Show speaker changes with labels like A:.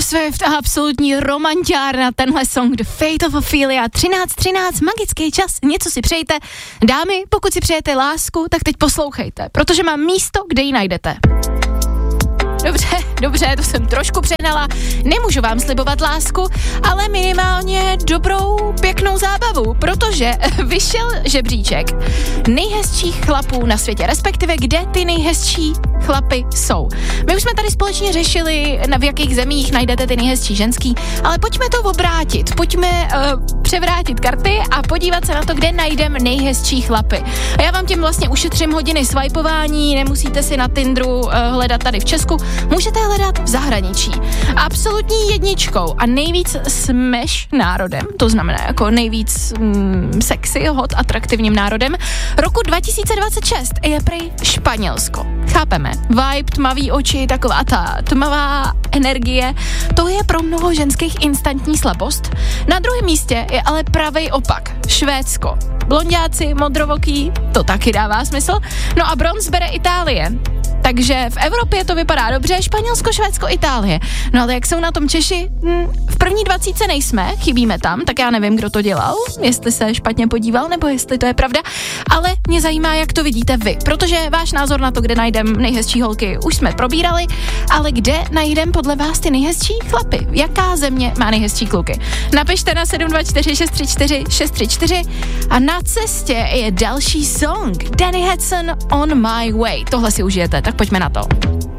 A: Swift a absolutní romantiárna, tenhle song The Fate of Ophelia, 13:13, magický čas, něco si přejte. Dámy, pokud si přejete lásku, tak teď poslouchejte, protože mám místo, kde ji najdete. Dobře, to jsem trošku přehnala, nemůžu vám slibovat lásku, ale minimálně dobrou, pěknou zábavu, protože vyšel žebříček nejhezčích chlapů na světě, respektive kde ty nejhezčí chlapy jsou. My už jsme tady společně řešili, v jakých zemích najdete ty nejhezčí ženský, ale pojďme to obrátit, pojďme převrátit karty a podívat se na to, kde najdeme nejhezčí chlapy. A já vám tím vlastně ušetřím hodiny swipování, nemusíte si na Tinderu hledat tady v Česku, můžete hledat v zahraničí. Absolutní jedničkou a nejvíc smash národem, to znamená jako nejvíc sexy, hot, atraktivním národem, roku 2026 je prý Španělsko. Chápeme, vibe, tmavý oči, taková ta tmavá energie, to je pro mnoho ženských instantní slabost. Na druhém místě je ale pravej opak, Švédsko. Blonďáci, modrovoký, to taky dává smysl. No a bronz bere Itálie. Takže v Evropě to vypadá dobře, Španělsko, Švédsko, Itálie. No ale jak jsou na tom Češi? V první 20 nejsme, chybíme tam, tak já nevím, kdo to dělal, jestli se špatně podíval, nebo jestli to je pravda, ale mě zajímá, jak to vidíte vy, protože váš názor na to, kde najdem nejhezčí holky, už jsme probírali, ale kde najdem podle vás ty nejhezčí chlapy? Jaká země má nejhezčí kluky? Napište na 724 634 634 a na cestě je další song, Danny Hudson On My Way. Tohle si užijete, tak pojďme na to.